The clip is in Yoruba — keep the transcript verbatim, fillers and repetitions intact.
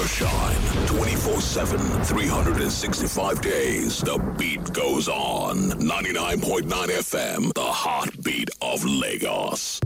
Shine. twenty-four seven, three hundred sixty-five days. The beat goes on. ninety-nine point nine F M. The heartbeat of Lagos.